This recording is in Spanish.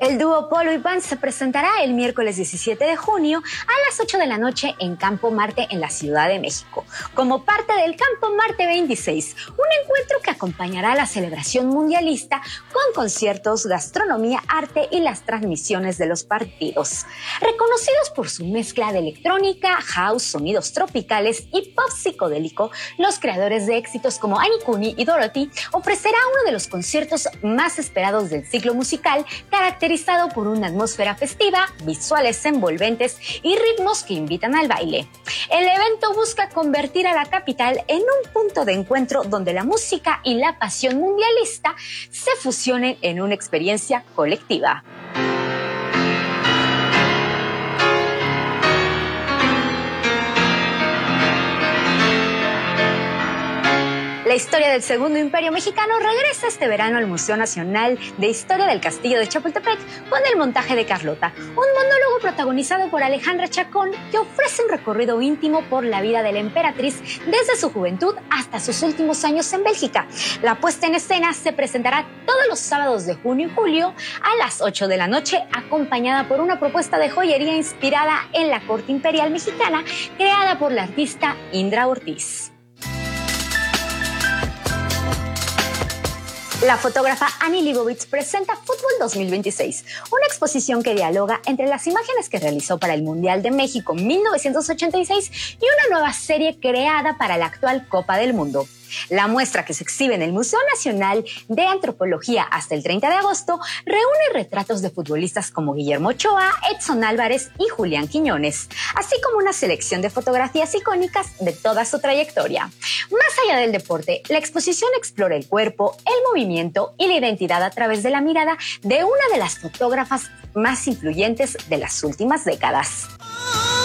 El dúo Polo y Pan se presentará el miércoles 17 de junio a las 8 de la noche en Campo Marte en la Ciudad de México, como parte del Campo Marte 26, un encuentro que acompañará a la celebración mundialista con conciertos, gastronomía, arte y las transmisiones de los partidos. Reconocidos por su mezcla de electrónica, house, sonidos tropicales y pop psicodélico, los creadores de éxitos como Ani Kuni y Dorothy ofrecerá uno de los conciertos más esperados del ciclo musical, caracterizado por una atmósfera festiva, visuales envolventes y ritmos que invitan al baile. El evento busca convertir a la capital en un punto de encuentro donde la música y la pasión mundialista se fusionen en una experiencia colectiva. La historia del Segundo Imperio Mexicano regresa este verano al Museo Nacional de Historia del Castillo de Chapultepec con el montaje de Carlota, un monólogo protagonizado por Alejandra Chacón que ofrece un recorrido íntimo por la vida de la emperatriz desde su juventud hasta sus últimos años en Bélgica. La puesta en escena se presentará todos los sábados de junio y julio a las 8 de la noche, acompañada por una propuesta de joyería inspirada en la corte imperial mexicana, creada por la artista Indra Ortiz. La fotógrafa Annie Leibovitz presenta Fútbol 2026, una exposición que dialoga entre las imágenes que realizó para el Mundial de México 1986 y una nueva serie creada para la actual Copa del Mundo. La muestra, que se exhibe en el Museo Nacional de Antropología hasta el 30 de agosto, reúne retratos de futbolistas como Guillermo Ochoa, Edson Álvarez y Julián Quiñones, así como una selección de fotografías icónicas de toda su trayectoria. Más allá del deporte, la exposición explora el cuerpo, el movimiento y la identidad a través de la mirada de una de las fotógrafas más influyentes de las últimas décadas.